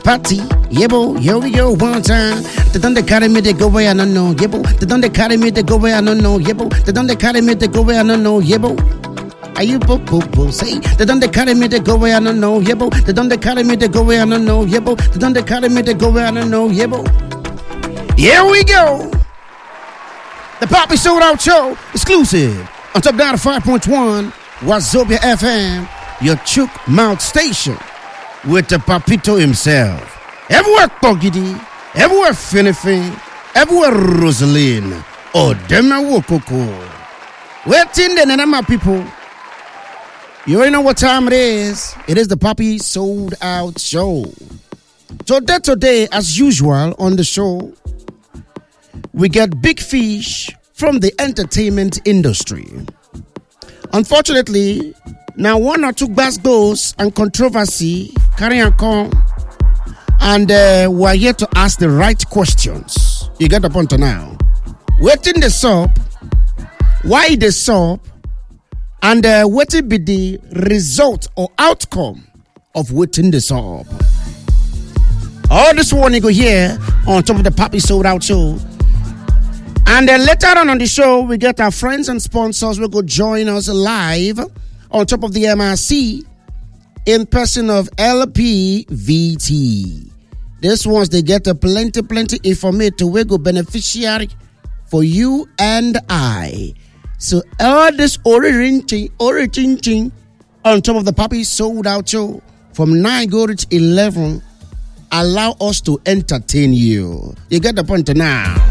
Party, yebo, here we go one time. They don't carry me, they go where I don't know, yebo. They don't carry me, they go where I don't know, yebo. They don't carry me, they go where I don't know, yebo. Are you bo say? They don't carry me, they go where I don't know, yebo. They don't carry me, they go where I don't know, yebo. They don't carry me, they go where I don't know, yebo. Here we go. The Poppy Sold Out Show exclusive on Top Data 5.1 Wazobia FM, your chook mouth station. With the Papito himself. Everywhere Kogidi, everywhere Finifin, everywhere Rosaline, or Dema Wokoko. Waiting the Nanama people. You already know what time it is. It is the Poppy Sold Out Show. Today, as usual on the show, we get big fish from the entertainment industry. Unfortunately, now one or two goes and controversy carry on, and we're here to ask the right questions. You get the point now. Waiting the soap, why the soap, and what will be the result or outcome of waiting the soap. All this one you go here on top of the Poppy Sold Out Show. And then later on the show, we get our friends and sponsors will go join us live on top of the MRC in person of LPVT. This ones they get a plenty information we go beneficiary for you and I. So all this origin on top of the Poppy Sold Out Show from 9 go to 11 allow us to entertain you. You get the point now.